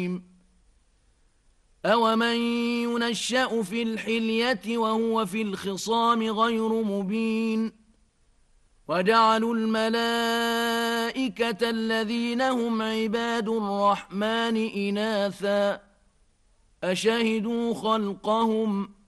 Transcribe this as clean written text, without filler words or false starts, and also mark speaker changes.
Speaker 1: أَوَمَن يُنَشَّأُ فِي الْحِلْيَةِ وَهُوَ فِي الْخِصَامِ غَيْرُ مُبِينٍ وَجَعَلُوا الْمَلَائِكَةَ الَّذِينَ هُمْ عِبَادُ الرَّحْمَنِ إِنَاثًا أَشَهِدُوا خَلْقَهُمْ